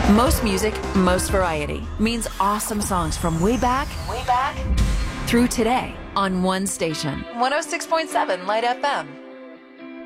Most music, most variety means awesome songs from way back through today on one station. 106.7 Light FM.